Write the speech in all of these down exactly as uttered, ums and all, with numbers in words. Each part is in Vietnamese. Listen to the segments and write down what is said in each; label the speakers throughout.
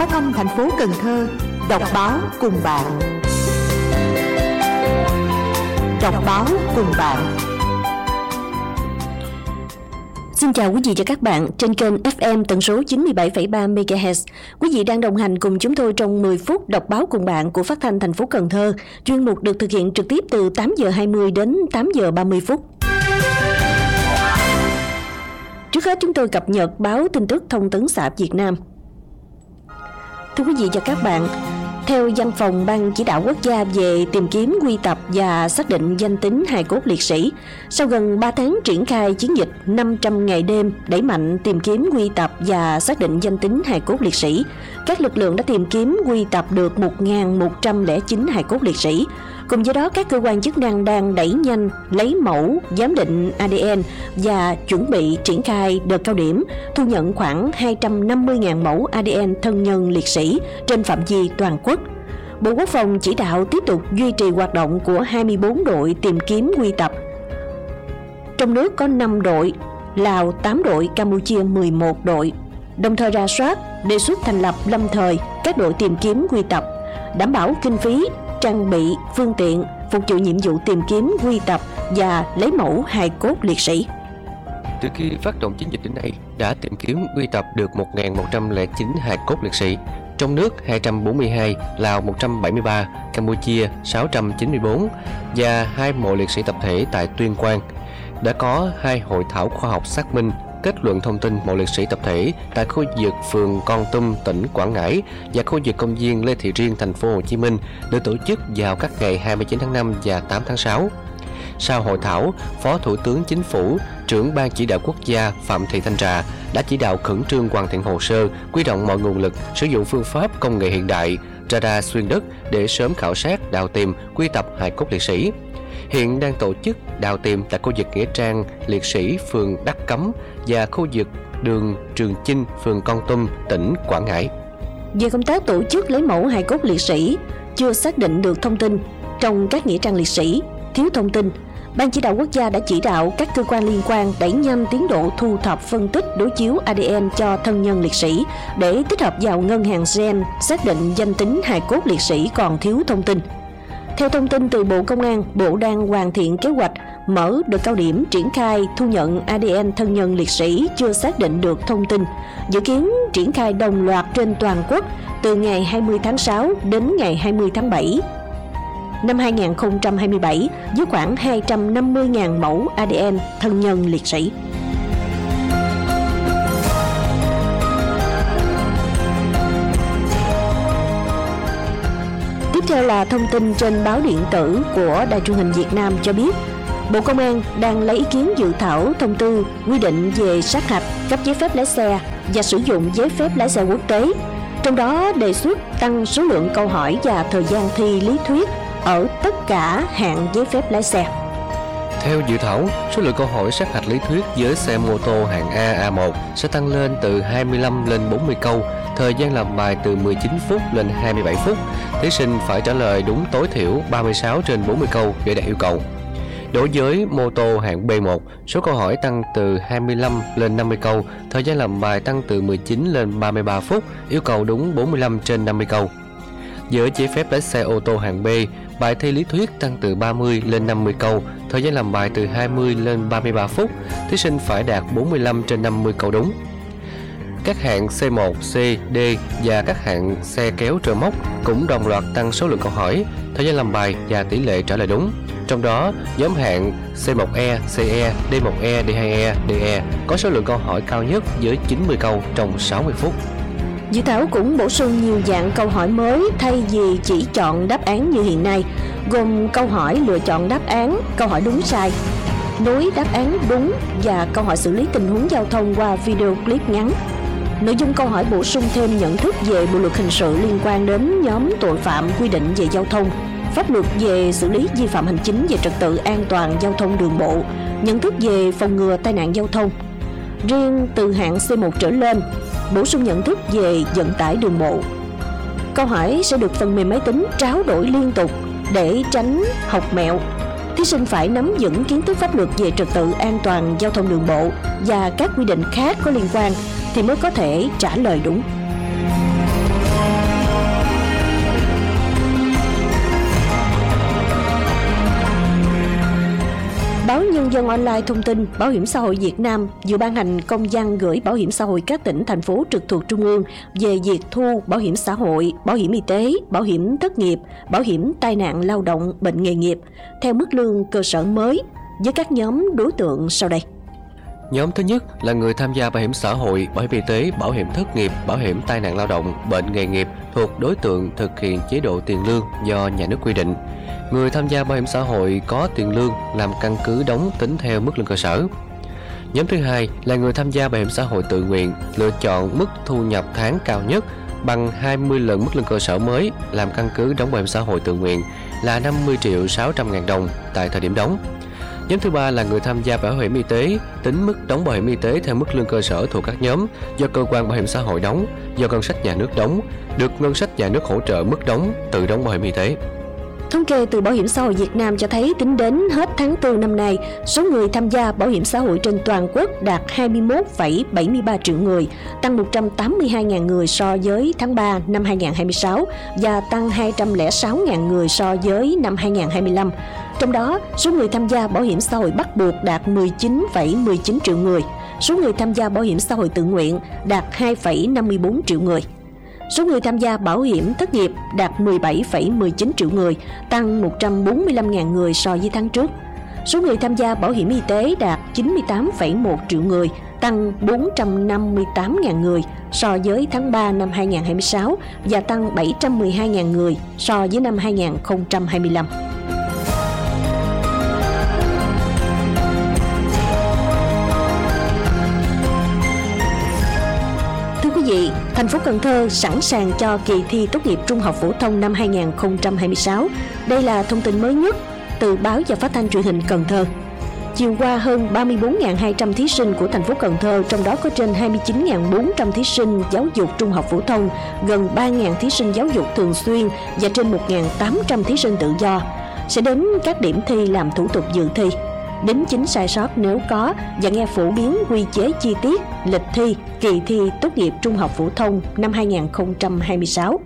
Speaker 1: thanh thành phố Cần Thơ đọc báo cùng bạn. Đọc báo cùng bạn.
Speaker 2: Xin chào quý vị và các bạn trên kênh ép em tần số chín mươi bảy phẩy ba mê ga héc. Quý vị đang đồng hành cùng chúng tôi trong mười phút đọc báo cùng bạn của Phát thanh thành phố Cần Thơ. Chuyên mục được thực hiện trực tiếp từ tám giờ hai mươi đến tám giờ ba mươi phút. Trước hết chúng tôi cập nhật báo tin tức thông tấn xã Việt Nam. Thưa quý vị và các bạn, theo Văn phòng Ban Chỉ đạo Quốc gia về tìm kiếm, quy tập và xác định danh tính hài cốt liệt sĩ, sau gần ba tháng triển khai chiến dịch năm trăm ngày đêm đẩy mạnh tìm kiếm, quy tập và xác định danh tính hài cốt liệt sĩ, các lực lượng đã tìm kiếm, quy tập được một nghìn một trăm lẻ chín hài cốt liệt sĩ. Cùng với đó, các cơ quan chức năng đang đẩy nhanh lấy mẫu, giám định a đê en và chuẩn bị triển khai đợt cao điểm, thu nhận khoảng hai trăm năm mươi nghìn mẫu a đê en thân nhân liệt sĩ trên phạm vi toàn quốc. Bộ Quốc phòng chỉ đạo tiếp tục duy trì hoạt động của hai mươi bốn đội tìm kiếm, quy tập. Trong nước có năm đội, Lào tám đội, Campuchia mười một đội. Đồng thời rà soát, đề xuất thành lập lâm thời các đội tìm kiếm, quy tập, đảm bảo kinh phí, trang bị, phương tiện phục vụ nhiệm vụ tìm kiếm, quy tập và lấy mẫu hài cốt liệt sĩ.
Speaker 3: Từ khi phát động chiến dịch đến nay, đã tìm kiếm, quy tập được một nghìn một trăm lẻ chín hài cốt liệt sĩ. Trong nước hai trăm bốn mươi hai, Lào một trăm bảy mươi ba, Campuchia sáu trăm chín mươi tư và hai mộ liệt sĩ tập thể tại Tuyên Quang. Đã có hai hội thảo khoa học xác minh kết luận thông tin mộ liệt sĩ tập thể tại khu vực phường Kon Tum, tỉnh Quảng Ngãi và khu vực công viên Lê Thị Riêng, thành phố Hồ Chí Minh được tổ chức vào các ngày hai mươi chín tháng năm và tám tháng sáu. Sau hội thảo, Phó Thủ tướng Chính phủ, trưởng Ban Chỉ đạo Quốc gia Phạm Thị Thanh Trà đã chỉ đạo khẩn trương hoàn thiện hồ sơ, huy động mọi nguồn lực, sử dụng phương pháp công nghệ hiện đại, radar xuyên đất để sớm khảo sát, đào tìm, quy tập hài cốt liệt sĩ. Hiện đang tổ chức đào tìm tại khu vực nghĩa trang liệt sĩ phường Đắc Cấm và khu vực đường Trường Chinh, phường Kon Tum, tỉnh Quảng Ngãi.
Speaker 2: Về công tác tổ chức lấy mẫu hài cốt liệt sĩ, chưa xác định được thông tin trong các nghĩa trang liệt sĩ, thiếu thông tin, Ban Chỉ đạo Quốc gia đã chỉ đạo các cơ quan liên quan đẩy nhanh tiến độ thu thập, phân tích, đối chiếu a đê en cho thân nhân liệt sĩ để tích hợp vào ngân hàng gen xác định danh tính hài cốt liệt sĩ còn thiếu thông tin. Theo thông tin từ Bộ Công an, Bộ đang hoàn thiện kế hoạch mở đợt cao điểm triển khai thu nhận a đê en thân nhân liệt sĩ chưa xác định được thông tin, dự kiến triển khai đồng loạt trên toàn quốc từ ngày hai mươi tháng sáu đến ngày hai mươi tháng bảy. Năm hai nghìn không trăm hai mươi bảy với khoảng hai trăm năm mươi nghìn mẫu a đê en thân nhân liệt sĩ. Tiếp theo là thông tin trên báo điện tử của Đài Truyền hình Việt Nam cho biết, Bộ Công an đang lấy ý kiến dự thảo thông tư quy định về sát hạch, cấp giấy phép lái xe và sử dụng giấy phép lái xe quốc tế. Trong đó đề xuất tăng số lượng câu hỏi và thời gian thi lý thuyết ở tất cả hạng giấy phép lái xe.
Speaker 3: Theo dự thảo, số lượng câu hỏi sát hạch lý thuyết với xe mô tô hạng A, A một sẽ tăng lên từ hai mươi lăm lên bốn mươi câu, thời gian làm bài từ mười chín phút lên hai mươi bảy phút. Thí sinh phải trả lời đúng tối thiểu ba mươi sáu trên bốn mươi câu để đạt yêu cầu. Đối với mô tô hạng B một, số câu hỏi tăng từ hai mươi lăm lên năm mươi câu, thời gian làm bài tăng từ mười chín lên ba mươi ba phút, yêu cầu đúng bốn mươi lăm trên năm mươi câu. Với giấy phép lái xe ô tô hạng B, bài thi lý thuyết tăng từ ba mươi lên năm mươi câu, thời gian làm bài từ hai mươi lên ba mươi ba phút, thí sinh phải đạt bốn mươi lăm trên năm mươi câu đúng. Các hạng xê một, C, D và các hạng xe kéo trơ móc cũng đồng loạt tăng số lượng câu hỏi, thời gian làm bài và tỷ lệ trả lời đúng. Trong đó, nhóm hạng xê một E, xê e, đê một E, đê hai E, đê E có số lượng câu hỏi cao nhất với chín mươi câu trong sáu mươi phút.
Speaker 2: Dự thảo cũng bổ sung nhiều dạng câu hỏi mới thay vì chỉ chọn đáp án như hiện nay, gồm câu hỏi lựa chọn đáp án, câu hỏi đúng sai, nối đáp án đúng và câu hỏi xử lý tình huống giao thông qua video clip ngắn. Nội dung câu hỏi bổ sung thêm nhận thức về bộ luật hình sự liên quan đến nhóm tội phạm, quy định về giao thông, pháp luật về xử lý vi phạm hành chính về trật tự an toàn giao thông đường bộ, nhận thức về phòng ngừa tai nạn giao thông. Riêng từ hạng xê một trở lên, bổ sung nhận thức về vận tải đường bộ. Câu hỏi sẽ được phần mềm máy tính tráo đổi liên tục để tránh học mẹo. Thí sinh phải nắm vững kiến thức pháp luật về trật tự an toàn giao thông đường bộ và các quy định khác có liên quan thì mới có thể trả lời đúng. Báo Nhân dân Online thông tin, Bảo hiểm xã hội Việt Nam vừa ban hành công văn gửi Bảo hiểm xã hội các tỉnh, thành phố trực thuộc Trung ương về việc thu bảo hiểm xã hội, bảo hiểm y tế, bảo hiểm thất nghiệp, bảo hiểm tai nạn lao động, bệnh nghề nghiệp theo mức lương cơ sở mới với các nhóm đối tượng sau đây.
Speaker 3: Nhóm thứ nhất là người tham gia bảo hiểm xã hội, bảo hiểm y tế, bảo hiểm thất nghiệp, bảo hiểm tai nạn lao động, bệnh nghề nghiệp thuộc đối tượng thực hiện chế độ tiền lương do nhà nước quy định. Người tham gia bảo hiểm xã hội có tiền lương làm căn cứ đóng tính theo mức lương cơ sở. Nhóm thứ hai là người tham gia bảo hiểm xã hội tự nguyện, lựa chọn mức thu nhập tháng cao nhất bằng hai mươi lần mức lương cơ sở mới làm căn cứ đóng bảo hiểm xã hội tự nguyện là năm mươi triệu sáu trăm ngàn đồng tại thời điểm đóng. Nhóm thứ ba là người tham gia bảo hiểm y tế, tính mức đóng bảo hiểm y tế theo mức lương cơ sở thuộc các nhóm do cơ quan bảo hiểm xã hội đóng, do ngân sách nhà nước đóng, được ngân sách nhà nước hỗ trợ mức đóng, tự đóng bảo hiểm y tế.
Speaker 2: Thống kê từ Bảo hiểm xã hội Việt Nam cho thấy tính đến hết tháng tư năm nay, số người tham gia bảo hiểm xã hội trên toàn quốc đạt hai mươi mốt phẩy bảy mươi ba triệu người, tăng một trăm tám mươi hai nghìn người so với tháng ba năm hai nghìn không trăm hai mươi sáu và tăng hai trăm lẻ sáu nghìn người so với năm hai nghìn không trăm hai mươi lăm. Trong đó, số người tham gia bảo hiểm xã hội bắt buộc đạt mười chín phẩy mười chín triệu người, số người tham gia bảo hiểm xã hội tự nguyện đạt hai phẩy năm mươi bốn triệu người. Số người tham gia bảo hiểm thất nghiệp đạt mười bảy phẩy mười chín triệu người, tăng một trăm bốn mươi lăm nghìn người so với tháng trước. Số người tham gia bảo hiểm y tế đạt chín mươi tám phẩy một triệu người, tăng bốn trăm năm mươi tám nghìn người so với tháng ba năm hai nghìn không trăm hai mươi sáu và tăng bảy trăm mười hai nghìn người so với năm hai nghìn không trăm hai mươi lăm. Thành phố Cần Thơ sẵn sàng cho kỳ thi tốt nghiệp trung học phổ thông năm hai nghìn không trăm hai mươi sáu. Đây là thông tin mới nhất từ Báo và Phát thanh Truyền hình Cần Thơ. Chiều qua, hơn ba mươi bốn nghìn hai trăm thí sinh của thành phố Cần Thơ, trong đó có trên hai mươi chín nghìn bốn trăm thí sinh giáo dục trung học phổ thông, gần ba nghìn thí sinh giáo dục thường xuyên và trên một nghìn tám trăm thí sinh tự do sẽ đến các điểm thi làm thủ tục dự thi, đính chính sai sót nếu có và nghe phổ biến quy chế chi tiết lịch thi kỳ thi tốt nghiệp trung học phổ thông năm hai nghìn không trăm hai mươi sáu.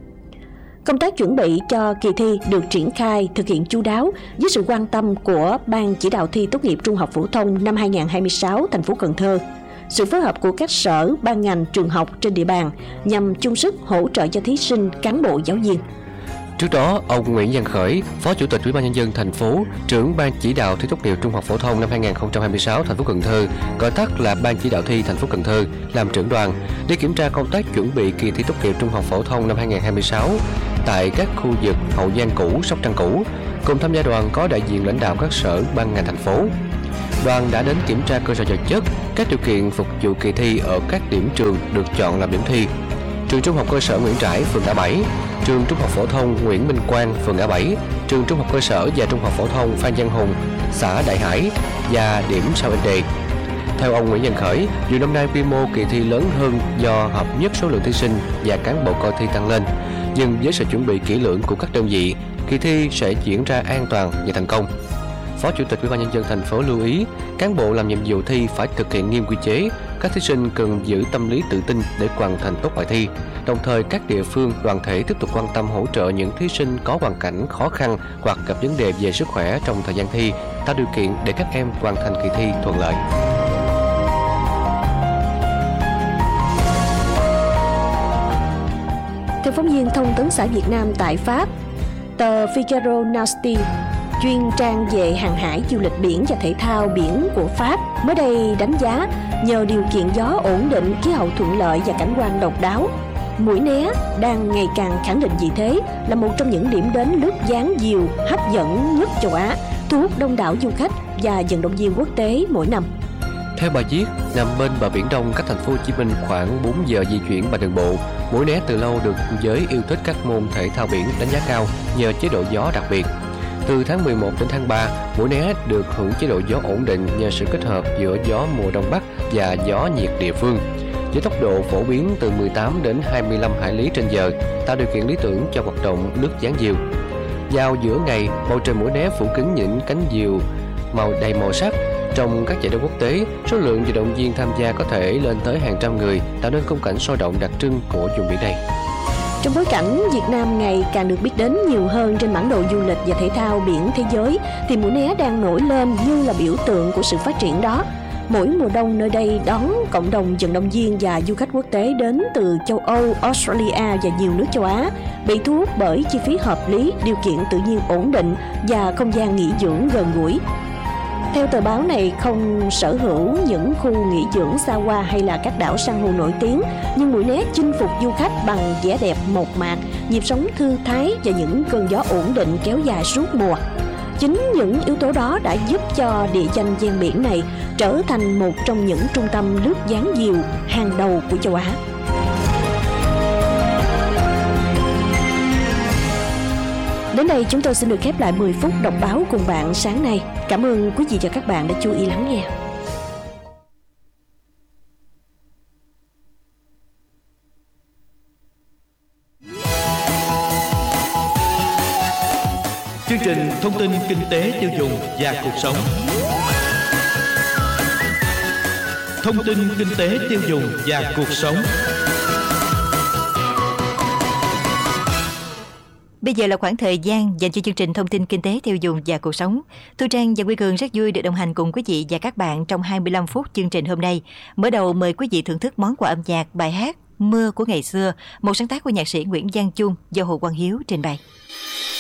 Speaker 2: Công tác chuẩn bị cho kỳ thi được triển khai thực hiện chu đáo với sự quan tâm của Ban chỉ đạo thi tốt nghiệp trung học phổ thông năm hai nghìn không trăm hai mươi sáu thành phố Cần Thơ, sự phối hợp của các sở, ban ngành, trường học trên địa bàn nhằm chung sức hỗ trợ cho thí sinh, cán bộ, giáo viên.
Speaker 3: Trước đó, ông Nguyễn Văn Khởi, Phó Chủ tịch Ủy ban Nhân dân thành phố, trưởng Ban chỉ đạo thi tốt nghiệp trung học phổ thông năm hai nghìn không trăm hai mươi sáu thành phố Cần Thơ, gọi tắt là Ban chỉ đạo thi thành phố Cần Thơ, làm trưởng đoàn đi kiểm tra công tác chuẩn bị kỳ thi tốt nghiệp trung học phổ thông năm hai nghìn không trăm hai mươi sáu tại các khu vực Hậu Giang cũ, Sóc Trăng cũ. Cùng tham gia đoàn có đại diện lãnh đạo các sở, ban ngành thành phố. Đoàn đã đến kiểm tra cơ sở vật chất, các điều kiện phục vụ kỳ thi ở các điểm trường được chọn làm điểm thi. Trường Trung học cơ sở Nguyễn Trãi, phường A bảy, trường Trung học phổ thông Nguyễn Minh Quang, phường A bảy, trường Trung học cơ sở và Trung học phổ thông Phan Văn Hùng, xã Đại Hải và điểm sau in đề. Theo ông Nguyễn Văn Khởi, dù năm nay quy mô kỳ thi lớn hơn do hợp nhất số lượng thí sinh và cán bộ coi thi tăng lên, nhưng với sự chuẩn bị kỹ lưỡng của các đơn vị, kỳ thi sẽ diễn ra an toàn và thành công. Phó Chủ tịch Ủy ban Nhân dân thành phố lưu ý, cán bộ làm nhiệm vụ thi phải thực hiện nghiêm quy chế, các thí sinh cần giữ tâm lý tự tin để hoàn thành tốt bài thi. Đồng thời, các địa phương, đoàn thể tiếp tục quan tâm hỗ trợ những thí sinh có hoàn cảnh khó khăn hoặc gặp vấn đề về sức khỏe trong thời gian thi, tạo điều kiện để các em hoàn thành kỳ thi thuận lợi.
Speaker 2: Theo phóng viên Thông tấn xã Việt Nam tại Pháp, tờ Figaro Nasty, chuyên trang về hàng hải, du lịch biển và thể thao biển của Pháp, mới đây đánh giá nhờ điều kiện gió ổn định, khí hậu thuận lợi và cảnh quan độc đáo, Mũi Né đang ngày càng khẳng định vị thế là một trong những điểm đến lướt ván diều hấp dẫn nhất châu Á, thu hút đông đảo du khách và vận động viên quốc tế mỗi năm.
Speaker 3: Theo bài viết, nằm bên bờ biển Đông cách thành phố Hồ Chí Minh khoảng bốn giờ di chuyển bằng đường bộ, Mũi Né từ lâu được giới yêu thích các môn thể thao biển đánh giá cao nhờ chế độ gió đặc biệt. Từ tháng mười một đến tháng ba, Mũi Né được hưởng chế độ gió ổn định nhờ sự kết hợp giữa gió mùa đông bắc và gió nhiệt địa phương, với tốc độ phổ biến từ mười tám đến hai mươi lăm hải lý trên giờ, tạo điều kiện lý tưởng cho hoạt động lướt ván diều. Vào giữa ngày, bầu trời Mũi Né phủ kín những cánh diều màu đầy màu sắc. Trong các giải đấu quốc tế, số lượng vận động viên tham gia có thể lên tới hàng trăm người, tạo nên khung cảnh sôi động đặc trưng của vùng biển này.
Speaker 2: Trong bối cảnh Việt Nam ngày càng được biết đến nhiều hơn trên bản đồ du lịch và thể thao biển thế giới, thì Mũi Né đang nổi lên như là biểu tượng của sự phát triển đó. Mỗi mùa đông nơi đây đón cộng đồng vận động viên và du khách quốc tế đến từ châu Âu, Australia và nhiều nước châu Á, bị thu hút bởi chi phí hợp lý, điều kiện tự nhiên ổn định và không gian nghỉ dưỡng gần gũi. Theo tờ báo này, không sở hữu những khu nghỉ dưỡng xa hoa hay là các đảo san hô nổi tiếng, nhưng Mũi Né chinh phục du khách bằng vẻ đẹp mộc mạc, nhịp sống thư thái và những cơn gió ổn định kéo dài suốt mùa. Chính những yếu tố đó đã giúp cho địa danh ven biển này trở thành một trong những trung tâm lướt ván diều hàng đầu của châu Á. Đến đây chúng tôi xin được khép lại mười phút đọc báo cùng bạn sáng nay. Cảm ơn quý vị và các bạn đã chú ý lắng nghe.
Speaker 4: Chương trình thông tin kinh tế tiêu dùng và cuộc sống. Thông tin kinh tế tiêu dùng và cuộc sống.
Speaker 5: Bây giờ là khoảng thời gian dành cho chương trình thông tin kinh tế tiêu dùng và cuộc sống. Thu Trang và Quy Cường rất vui được đồng hành cùng quý vị và các bạn trong hai mươi lăm phút chương trình hôm nay. Mở đầu mời quý vị thưởng thức món quà âm nhạc bài hát Mưa của ngày xưa, một sáng tác của nhạc sĩ Nguyễn Văn Chung do Hồ Quang Hiếu trình bày.